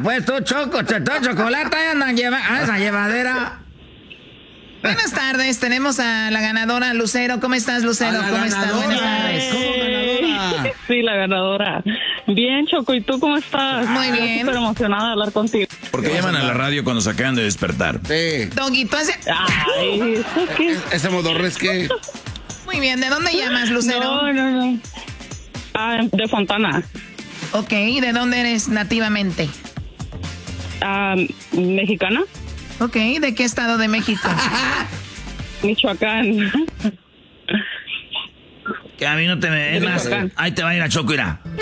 pues tú, chocolate, andan esa llevadera. Buenas tardes, tenemos a la ganadora Lucero. ¿Cómo estás, Lucero? ¿Cómo estás? Buenas tardes. ¿Cómo ganadora? Sí, la ganadora. Bien, Choco, ¿y tú cómo estás? Muy bien. Súper emocionada de hablar contigo. Porque llaman a la radio cuando se acaban de despertar. Sí. Doggy, tú haces... Ay, ¿eso qué? Ese modorres que... Muy bien, ¿de dónde llamas, Lucero? No. De Fontana. Ok, ¿de dónde eres nativamente? Mexicana. Ok, ¿de qué estado de México? Michoacán. Que a mí no te me ven más. Ahí te va a ir a Choco, irá.